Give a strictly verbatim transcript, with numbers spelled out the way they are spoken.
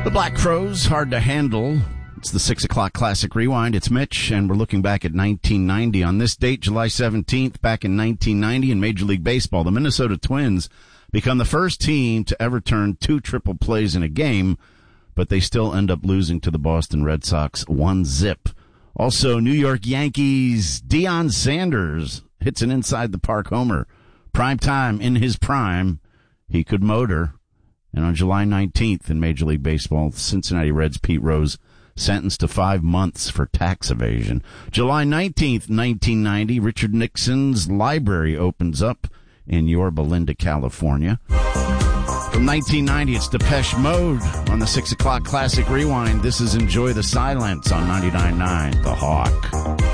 The Black Crowes, Hard to Handle. It's the six o'clock Classic Rewind. It's Mitch, and we're looking back at nineteen ninety. On this date, July seventeenth, back in nineteen ninety in Major League Baseball, the Minnesota Twins become the first team to ever turn two triple plays in a game, but they still end up losing to the Boston Red Sox one zip. Also, New York Yankees, Deion Sanders hits an inside-the-park homer. Prime time in his prime, he could motor. And on July nineteenth in Major League Baseball, Cincinnati Reds Pete Rose sentenced to five months for tax evasion. July nineteenth, nineteen ninety, Richard Nixon's library opens up in Yorba Linda, California. From nineteen ninety, it's Depeche Mode on the six o'clock Classic Rewind. This is Enjoy the Silence on ninety-nine point nine The Hawk.